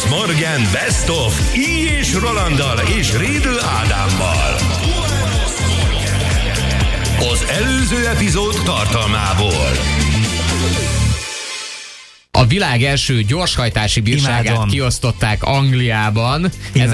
Morgan Best of Így és Rolanddal és Rédl Ádámmal. Az előző epizód tartalmából. A világ első gyorshajtási bírságát kiosztották Angliában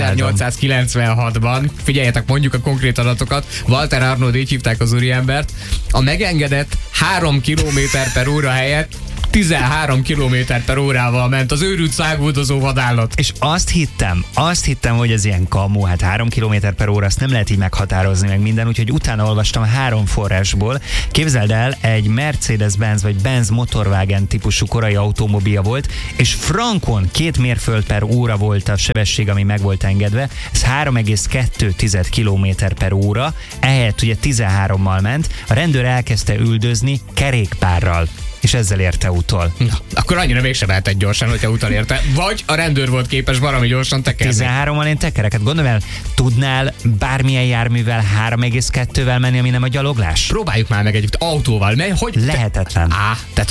1896-ban. Figyeljetek, mondjuk a konkrét adatokat. Walter Arnold, így hívták az úriembert. A megengedett 3 km/h helyett 13 km/h ment az őrült száguldozó vadállat. És azt hittem, hogy ez ilyen kamu, hát 3 km/h, azt nem lehet így meghatározni meg minden, úgyhogy utána olvastam 3 forrásból. Képzeld el, egy Mercedes-Benz vagy Benz Motorwagen típusú korai automobilja volt, és frankon 2 mérföld/óra volt a sebesség, ami meg volt engedve. Ez 3,2 km/h, ehelyett ugye 13-mal ment. A rendőr elkezdte üldözni kerékpárral, és ezzel érte utol. Na, akkor annyira mégsem mehetett gyorsan, hogyha utol érte. Vagy a rendőr volt képes valami gyorsan tekerni. 13-mal én tekereket. Gondolom el, tudnál bármilyen járművel 3,2-vel menni, ami nem a gyaloglás? Próbáljuk már meg együtt autóval. Hogy lehetetlen. Tehát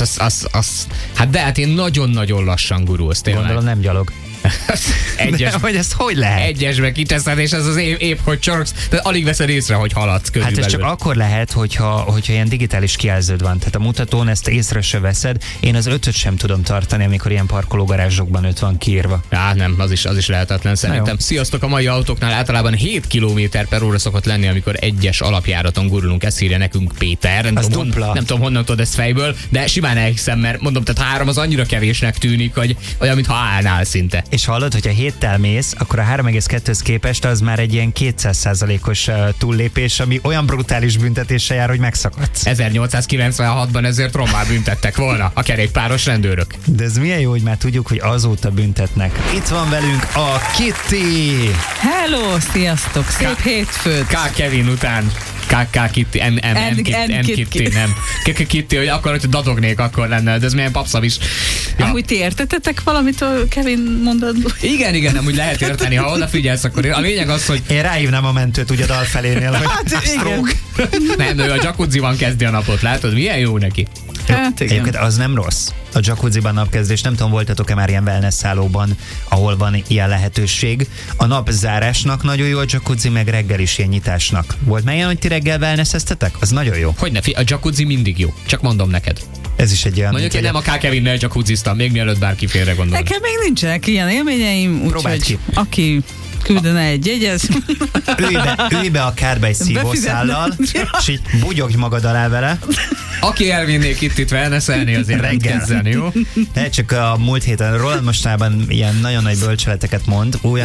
hát de hát én nagyon-nagyon lassan gurulsz, tényleg. Gondolom nem gyalog. Egyes, hogy ez hogy lehet? Egyesbe kiteszed, és ez az épp hogy csorogsz, de alig veszed észre, hogy haladsz körülbelül. Hát ez csak akkor lehet, hogyha ilyen digitális kijelződ van. Tehát a mutatón ezt észre se veszed. Én az 5-öt sem tudom tartani, amikor ilyen parkológarázsokban 5 van kiírva. Nem, az is lehetetlen szerintem. Sziasztok, a mai autóknál általában 7 km/h szokott lenni, amikor egyes alapjáraton gurulunk. Ezt írja nekünk Péter. Nem tudom, honnan tudod ezt fejből, de simán elhiszem, mert mondom, tehát 3 az annyira kevésnek tűnik, hogy olyan, mintha állnál szinte. És hallod, hogyha 7-tel mész, akkor a 3,2-höz képest az már egy ilyen 200%-os túllépés, ami olyan brutális büntetéssel jár, hogy megszakadsz. 1896-ban ezért rommá büntettek volna a kerékpáros rendőrök. De ez milyen jó, hogy már tudjuk, hogy azóta büntetnek. Itt van velünk a Kitty! Hello, sziasztok! Szép hétfőt! K. Kevin után. K. Kitty, N. Kitty, nem. Kitty, hogy akkor, hogy dadognék, akkor lenne, de ez milyen papszav is. Ja. Amúgy ti értetetek valamit a Kevin mondatból? Igen, amúgy lehet érteni, ha odafigyelsz, akkor a lényeg az, hogy... Én ráhívnám a mentőt ugye dal felénél, hogy stroke. Nem, ő a jacuzziban kezdi a napot, látod? Milyen jó neki. Hát igen. Egyébként az nem rossz. A jacuzziban napkezdés, nem tudom, voltatok-e már ilyen wellness szállóban, ahol van ilyen lehetőség. A napzárásnak nagyon jó a jacuzzi, meg reggel is ilyen nyitásnak. Volt már ilyen, hogy ti reggel wellnesseztetek? Az nagyon jó. Hogyne, a jacuzzi mindig jó. Csak mondom neked. Ez is egy olyan... Mondjuk én nem a K. Kevinnel jacuzziztam, még mielőtt bárki félre gondol. Nekem még nincsenek ilyen élményeim, úgyhogy aki küldene egy jegyet. Ülj be a kárba egy szívószállal, és így bugyogj magad alá vele. Aki elvinnék itt wellnesselni, azért rendkezzen, jó? De csak a múlt héten Roland mostában ilyen nagyon nagy bölcseleteket mond, olyan,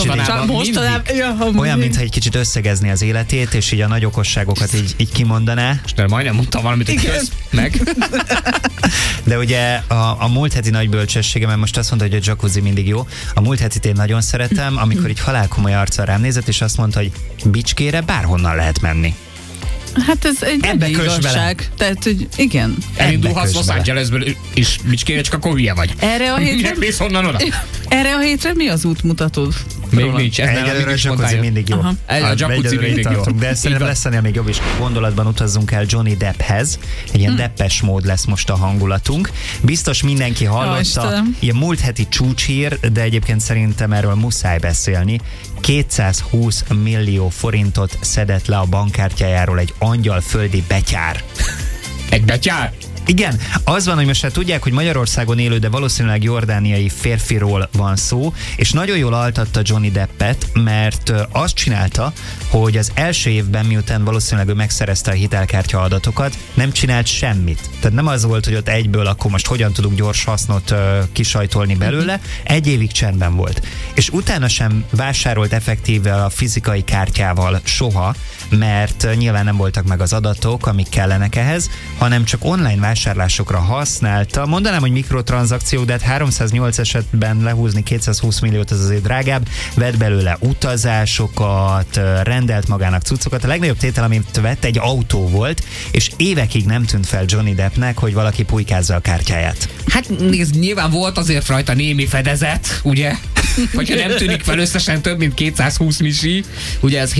mintha egy kicsit összegezni az életét, és így a nagy okosságokat így kimondaná. És majdnem mondtam valamit, hogy kösz meg. De ugye a múlt heti nagy bölcsessége, mert most azt mondta, hogy a jacuzzi mindig jó. A múlt hetit én nagyon szeretem, amikor így halálkomoly arccal rám nézett, és azt mondta, hogy Bicskére bárhonnan lehet menni. Hát ez egy igazság. Tehát, hogy igen. Elindulhatsz Los Angelesből is Bicskére, csak akkor hülye vagy. Erre a hétre... Mész honnan oda? Erre a hétre mi az útmutatód? Még nincs. Egyelőre a jacuzzi mindig jó. A jacuzzi mindig jó. De szerintem lesz ennél még jobb is. Gondolatban utazzunk el Johnny Depphez. Egy ilyen deppes mód lesz most a hangulatunk. Biztos mindenki hallotta. Ilyen múlt heti csúcshír, de egyébként szerintem erről muszáj beszélni. 220 millió forintot szedett le a bankkártyájáról egy angyalföldi betyár. Egy betyár? Igen, az van, hogy most hát tudják, hogy Magyarországon élő, de valószínűleg jordániai férfiról van szó, és nagyon jól altatta Johnny Deppet, mert azt csinálta, hogy az első évben, miután valószínűleg ő megszerezte a hitelkártya adatokat, nem csinált semmit. Tehát nem az volt, hogy ott egyből akkor most hogyan tudunk gyors hasznot kisajtolni belőle, 1 évig csendben volt. És utána sem vásárolt effektíve a fizikai kártyával soha, mert nyilván nem voltak meg az adatok, amik kellenek ehhez, hanem csak online vásárlásokra használta. Mondanám, hogy mikrotranszakció, de hát 308 esetben lehúzni 220 milliót, az azért drágább. Vett belőle utazásokat, rendelt magának cuccokat. A legnagyobb tétel, amit vett, egy autó volt, és évekig nem tűnt fel Johnny Deppnek, hogy valaki pulykázza a kártyáját. Hát nézd, nyilván volt azért rajta némi fedezet, ugye? hogyha nem tűnik fel összesen több, mint 220 misi, ugye ez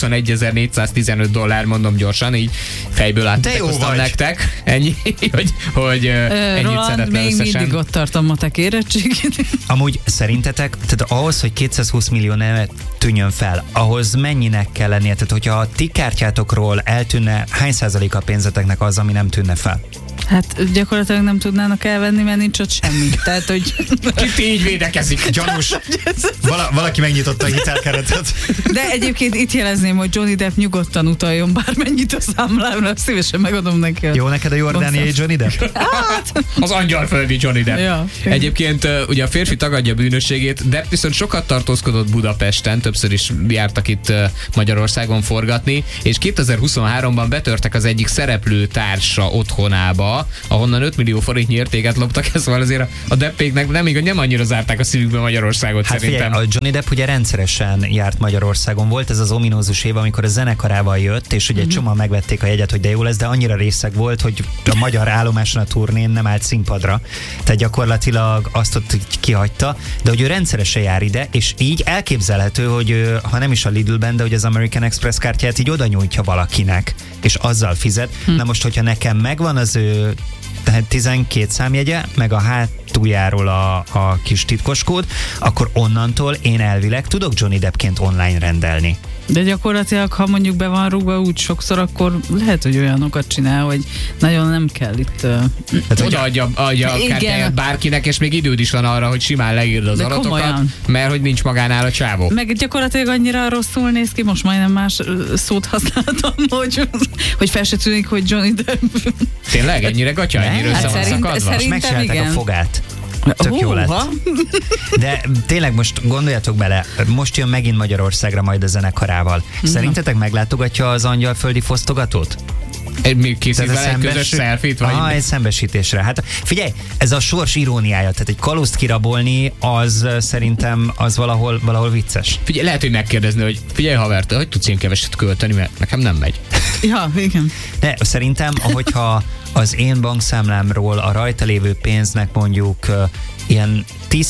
$721,415, mondom gyorsan, így fejből áttekoztam nektek. Ennyi, hogy ennyit Roland, szeretne még összesen. mindig ott tartom a érettségét. Amúgy szerintetek, tehát ahhoz, hogy 220 millió nevet tűnjön fel, ahhoz mennyinek kell lennie? Tehát hogyha a ti kártyátokról eltűnne, hány százalék a pénzeteknek az, ami nem tűnne fel? Hát gyakorlatilag nem tudnának elvenni, mert nincs ott semmi. Tehát, hogy... Kit így védekezik? Gyanús. Valaki megnyitotta a hitelkeretet. De egyébként itt jelezném, hogy Johnny Depp nyugodtan utaljon bármennyit a számlámra, szívesen megadom neki. Jó neked a jordániai Johnny Depp? Az angyalföldi Johnny Depp. Ja. Egyébként ugye a férfi tagadja bűnösségét, Depp viszont sokat tartózkodott Budapesten, többször is jártak itt Magyarországon forgatni, és 2023-ban betörtek az egyik szereplő társa otthonába, ahonnan 5 millió forintnyi értéket loptak, szóval azért a Deppéknek nem annyira zárták a szívükbe Magyarországot, hát szerintem. Figyelj, a Johnny Depp ugye rendszeresen járt Magyarországon. Volt ez az ominózus év, amikor a zenekarával jött, és ugye egy csomóan megvették a jegyet, hogy de jó lesz, de annyira részeg volt, hogy a magyar állomáson a turnén nem állt színpadra. Tehát gyakorlatilag azt ott kihagyta, de hogy ő rendszeresen jár ide, és így elképzelhető, hogy ő, ha nem is a Lidlben, de hogy az American Express kártyát így oda nyújtja valakinek, és azzal fizet. Na most, hogyha nekem megvan az ő 12 számjegye, meg a hátuljáról a kis titkoskód, akkor onnantól én elvileg tudok Johnny Deppként online rendelni. De gyakorlatilag, ha mondjuk be van rúgva úgy sokszor, akkor lehet, hogy olyanokat csinál, hogy nagyon nem kell itt... Odaadja a kártyáját bárkinek, és még időd is van arra, hogy simán leírd az adatokat, komolyan. Mert hogy nincs magánál a csávó. Meg gyakorlatilag annyira rosszul néz ki, most majdnem más szót használtam, hogy fel se tűnik, hogy Johnny Depp. Tényleg? Ennyire gatya? Ennyire össze van szakadva? Most megcsinálták a fogát. Tök jó lett. De tényleg most gondoljatok bele, most jön megint Magyarországra majd a zenekarával. Szerintetek meglátogatja az angyalföldi fosztogatót? Még készít vele egy közös selfie-t? Egy szembesítésre. Hát figyelj, ez a sors iróniája, tehát egy kalózt kirabolni, az szerintem az valahol vicces. Figyelj, lehet, hogy megkérdezni, hogy figyelj haver, te hogy tudsz ilyen keveset költeni, mert nekem nem megy. Ja, igen. De szerintem, ahogyha az én bankszámlámról a rajta lévő pénznek mondjuk ilyen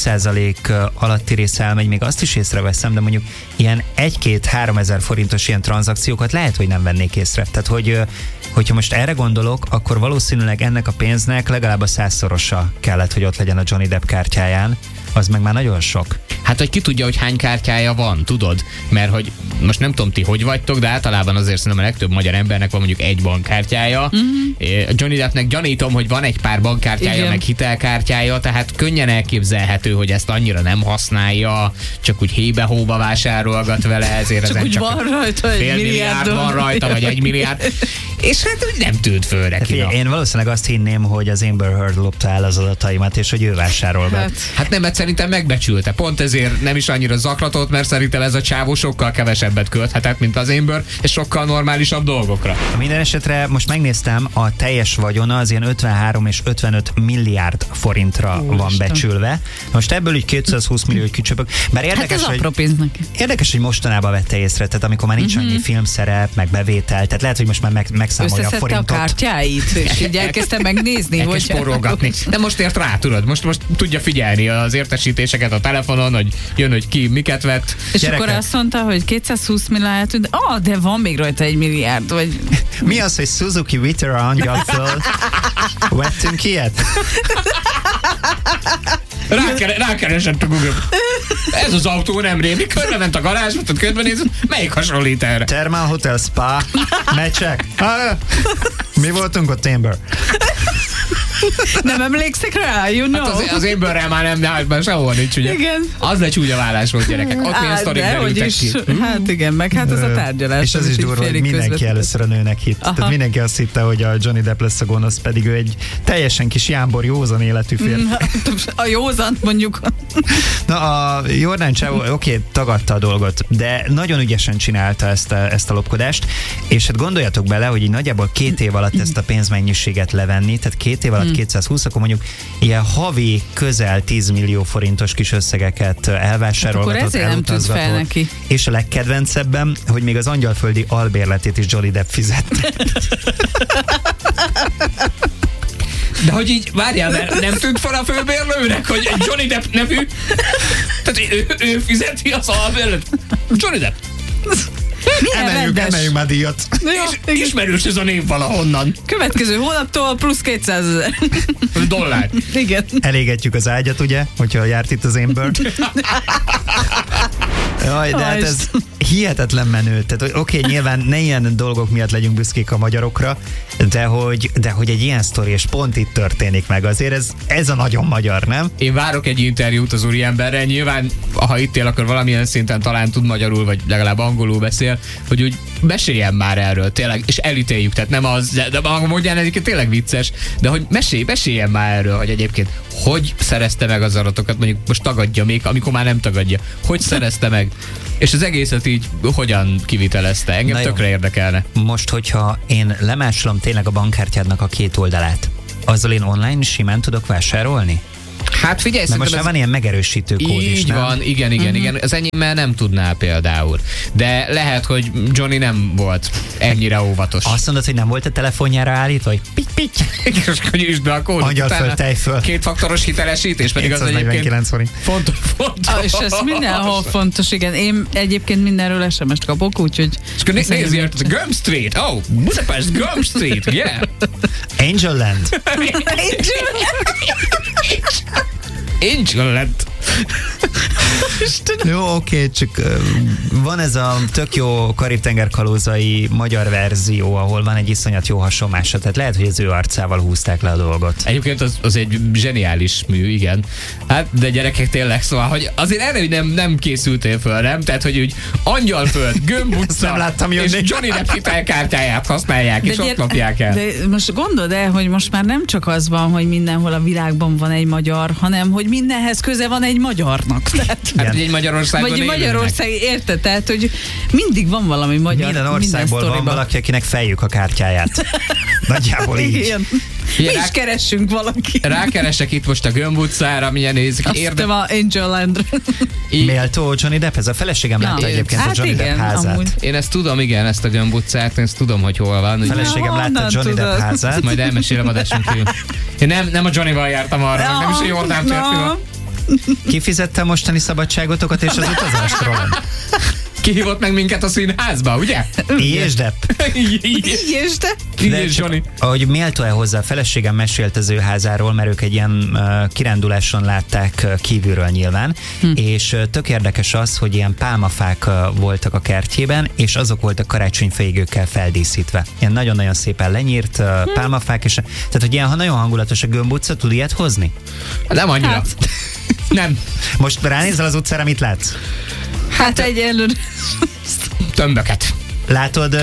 10% alatti része elmegy, még azt is észreveszem, de mondjuk ilyen 1-2-3 ezer forintos ilyen tranzakciókat lehet, hogy nem vennék észre. Tehát, hogyha most erre gondolok, akkor valószínűleg ennek a pénznek legalább a 100-szorosa kellett, hogy ott legyen a Johnny Depp kártyáján. Az meg már nagyon sok. Hát, hogy ki tudja, hogy hány kártyája van, tudod? Mert hogy most nem tudom ti, hogy vagytok, de általában azért szerintem a legtöbb magyar embernek van mondjuk egy bankkártyája. Johnny Deppnek gyanítom, hogy van egy pár bankkártyája, igen, meg hitelkártyája, tehát könnyen elképzelhető, hogy ezt annyira nem használja, csak úgy hébe-hóba vásárolgat vele, ezért csak ezen úgy csak van rajta fél milliárd van rajta, vagy 1 milliárd. És hát úgy nem tűnt föl neki. Én valószínűleg azt hinném, hogy az Amber Heard lopta el az adataimat, és hogy ő vásárolgat. Hát nem, mert szerintem megbecsülte. Pont ezért nem is annyira zaklatott, mert szerintem ez a csávó sokkal kevesebbet költhetett, mint az Amber, és sokkal normálisabb dolgokra. Minden esetre most megnéztem, a teljes vagyona az ilyen 53 és 55 milliárd forintra van becsülve. Most ebből így 220 millió kicsöpök. Bár érdekes, hát érdekes, hogy mostanában vette észre, tehát amikor már nincs annyi filmszerep, meg bevétel, tehát lehet, hogy most már megszámolja a forintot. A kártyáit, és így elkezdte megnézni, hogy spórolgatni. De most ért rá, tudod, most tudja figyelni az értesítéseket a telefonon, hogy jön, hogy ki miket vett. És gyerekek. Akkor azt mondta, hogy 220 milliárd eltűnt, de van még rajta 1 milliárd, vagy... Mi az, hogy Suzuki Vitara angyalföld? Vettünk ilyet? Rákeresett a Google. Ez az autó nem rémi, körbe ment a garázsba, tehát körbe nézett, melyik hasonlít erre? Thermal Hotel Spa, mecsek. Mi voltunk ott, Amber? Nem emlékszik rá, you know. Hát az Amberrel már nem, sehol nincs, ugye? Igen. Az lecsúnya vállás volt, gyerekek. Ott milyen sztorik derültek ki. Hát igen, meg hát az a tárgyalás. És az is durva, hogy mindenki először a nőnek hitt. Tehát mindenki azt hitte, hogy a Johnny Depp lesz a gonosz, pedig ő egy teljesen kis jámbor, józan életű férfi. A józan mondjuk. Na, a Jordán csávó, tagadta a dolgot, de nagyon ügyesen csinálta ezt a lopkodást, és hát gondoljatok bele, hogy így nagyjából 2 év alatt ezt a pénzmennyiséget levenni, tehát 2 év alatt 220, akkor mondjuk ilyen havi közel 10 millió forintos kis összegeket elvásárolgatott, elutazgatott. És a legkedvencebben, hogy még az angyalföldi albérletét is Johnny Depp fizette. De hogy így, várjál, mert nem tűnt fel a főbérlőnek, hogy Johnny Depp nevű Tehát ő fizeti az albérlet. Johnny Depp. Emeljünk már díjat. És ismerős ez a név valahonnan. Következő hónaptól plusz 200 000 dollár. Igen. Elégetjük az ágyat, ugye, hogyha járt itt az Amber. Jaj, de hát ez hihetetlen menő. Tehát, oké, nyilván ne ilyen dolgok miatt legyünk büszkék a magyarokra, de hogy egy ilyen sztori, és pont itt történik meg. Azért ez a nagyon magyar, nem? Én várok egy interjút az úriemberrel, nyilván, ha itt él, akkor valamilyen szinten talán tud magyarul, vagy legalább angolul beszél, hogy úgy meséljen már erről, tényleg, és elítéljük, tehát nem az, de maga módján egyébként tényleg vicces, de hogy meséljen már erről, hogy egyébként hogy szerezte meg az adatokat, mondjuk most tagadja még, amikor már nem tagadja, hogy szerezte meg, és az egészet így hogyan kivitelezte, engem tökre érdekelne. Most, hogyha én lemásolom tényleg a bankkártyádnak a két oldalát, azzal én online simán tudok vásárolni? Hát figyelj, mert most már van ilyen megerősítő kód is, így van, igen. Az enyémmel nem tudnál például. De lehet, hogy Johnny nem volt ennyire óvatos. Azt mondod, hogy nem volt a telefonjára állítva, hogy pitty. És nyisd be a kódot. Angyalföld, tejföld. 2 faktoros hitelesítés, pedig az egyébként fontos. És ez mindenhol fontos, igen. Én egyébként mindenről SMS-t kapok, úgyhogy... És akkor nézd, Gump Street. Oh, Budapest, Gump Street, yeah. Angel Land. Angel Land. Jó, oké, csak van ez a tök jó Karib-tenger kalózai magyar verzió, ahol van egy iszonyat jó hasonlása, tehát lehet, hogy az ő arcával húzták le a dolgot. Egyébként az egy zseniális mű, igen. Hát, de gyerekek tényleg, szóval, hogy azért erre, hogy nem készültél föl, nem? Tehát, hogy úgy Angyalföld, Gömb utca, és Johnny Depp hitelkártyáját használják, és ott kapják el. De most gondold el, hogy most már nem csak az van, hogy mindenhol a világban van egy magyar, hanem, hogy mindenhez köze van egy magyarnak. Tehát, hát, egy Magyarországon vagy Magyarország, érted? Tehát, hogy mindig van valami magyar. Minden országból van valaki, akinek fejjük a kártyáját. Nagyjából így. Igen. Mi is keressünk valakit. Rákeresek itt most a Gömb utcára, milyen nézik. Azt a Angel Land. Méltó Johnny Depp, ez a feleségem látta egyébként a Johnny Depp házát. Amúgy. Én ezt tudom, igen, ezt a Gömb utcát, én ezt tudom, hogy hol van. A feleségem látta Johnny Depp házát. Majd elmesélem adáson kívül. Én nem a Johnnyval jártam arra, nem is a Jordán férfival. Ki fizette a mostani szabadságotokat és az utazást, Roland? Kihívott meg minket a színházba, ugye? Ilyes Depp. Ilyes Depp. Ilyes Johnny. Ahogy méltó-e hozzá, a feleségem mesélt az ő házáról, mert ők egy ilyen kiránduláson látták kívülről nyilván, és tök érdekes az, hogy ilyen pálmafák voltak a kertjében, és azok voltak karácsonyfaégőkkel feldíszítve. Ilyen nagyon-nagyon szépen lenyírt pálmafák, és tehát, hogy ilyen nagyon hangulatos a Gömb utca, tud ilyet hozni? Nem annyira. Hát. Nem. Most ránézel az utcára, mit látsz? Hát egyelőre. Tömböket. Látod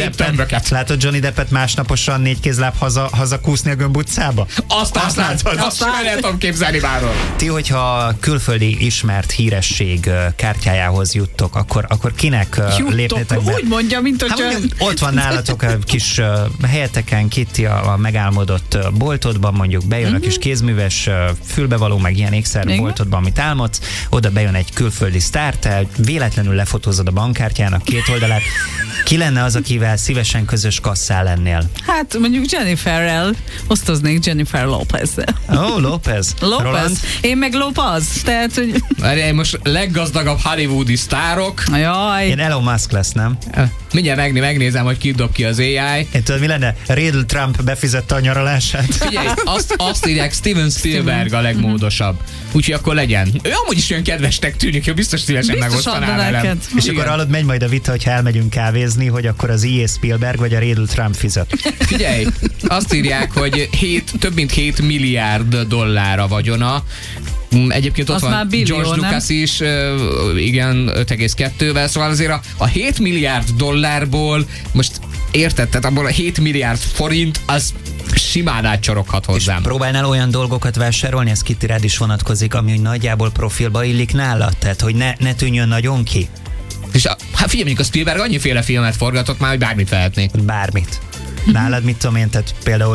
Johnny Deppet másnaposan 4 kézláb hazakúszni a Gömb utcába? Azt látod, azt el tudom képzelni máról. Ti, hogyha külföldi ismert híresség kártyájához juttok, akkor kinek lépnétek be? Úgy mondja, mint hogy... Ott van nálatok a kis helyeteken, Kitty a megálmodott boltodban, mondjuk bejön a kis kézműves fülbevaló, meg ilyen ékszer boltodban, amit álmodsz, oda bejön egy külföldi sztár, te véletlenül lefotózod a bankkártyának két oldalát. Ki lenne az, akivel szívesen közös kasszál lennél? Hát mondjuk Jenniferrel, osztoznék Jennifer Lopez-zel. Lopez. Roland? Én meg Lopez, tehát, hogy... Várjál, most leggazdagabb hollywoodi sztárok. Jaj. Én Elon Musk lesz, nem? Mindjárt megnézem, hogy ki dob ki az AI. Én tudod, mi lenne? Riddle Trump befizette a nyaralását. Figyelj, azt írják, Steven Spielberg a legmódosabb. Úgyhogy akkor legyen. Ő amúgy is olyan kedvesnek tűnik, hogy biztos szívesen megosztaná velem. És akkor hallod, megy majd a vita, hogyha elmegyünk kávézni, hogy akkor az I.A. Spielberg vagy a Riddle Trump fizet. Figyelj, azt írják, hogy több mint 7 milliárd dollár a vagyona. Egyébként ott van billió, George Lucas is, igen, 5,2-vel, szóval azért a 7 milliárd dollárból, most érted, tehát abból a 7 milliárd forint, az simán átcsoroghat hozzám. És próbálnál olyan dolgokat vásárolni, ez Kitty rád is vonatkozik, ami nagyjából profilba illik nálad, tehát hogy ne tűnjön nagyon ki. És hát figyelj, mondjuk a Spielberg annyiféle filmet forgatott már, hogy bármit vehetnék. Bármit. Nálad mit tudom én, tehát például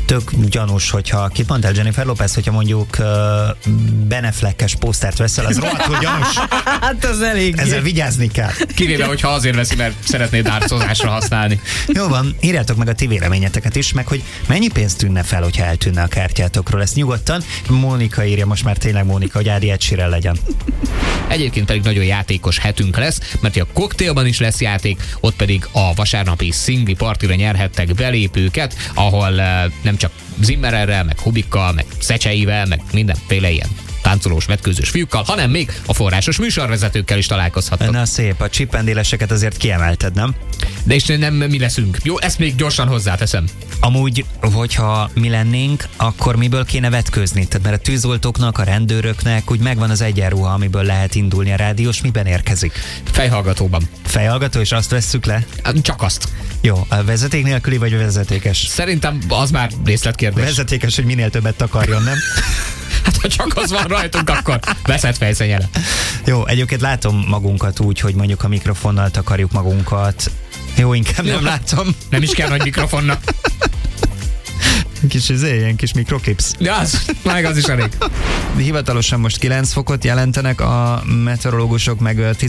tök gyanús, hogyha, kit mondtál, Jennifer Lopez, hogyha mondjuk Ben Affleck-es posztert veszel, az rohadtul gyanús. Hát az elég. Ezzel vigyázni kell. Kivéve, hogyha azért veszi, mert szeretné dárcozásra használni. Jó van, írjátok meg a ti véleményeteket is, meg hogy mennyi pénzt tűnne fel, hogyha eltűnne a kártyátokról. Ezt nyugodtan. Mónika írja, most már tényleg Mónika, hogy Ádi Ed Sheeran legyen. Egyébként pedig nagyon játékos hetünk lesz, mert a Cocktailban is lesz játék, ott pedig a vasárnapi szingli partira nyerhettek belépőket, ahol nem csak Zimmererrel, meg Hubikkal, meg Szecseivel, meg mindenféle ilyen táncolós, vetkőzős fiúkkal, hanem még a forrásos műsorvezetőkkel is találkozhatnak. Na szép, a csipendéleseket azért kiemelted, nem? De és nem mi leszünk. Jó, ezt még gyorsan hozzáteszem. Amúgy, hogyha mi lennénk, akkor miből kéne vetkőzni? Tehát mert a tűzoltóknak, a rendőröknek úgy megvan az egyenruha, amiből lehet indulni a rádiós, miben érkezik? Fejhallgatóban. Fejhallgató, és azt vesszük le? Csak azt. Jó, a vezeték nélküli vagy vezetékes? Szerintem az már részletkérdés. Vezetékes, hogy minél többet takarjon, nem? Hát ha csak az van rajtunk, akkor veszed fejszennyele. Jó, egyébként látom magunkat úgy, hogy mondjuk a mikrofonnal takarjuk magunkat. Jó, inkább nem látom. Nem is kell nagy mikrofonna. Kis ilyen kis mikroklipsz. Ja, az is elég. Hivatalosan most 9 fokot jelentenek a meteorológusok, meg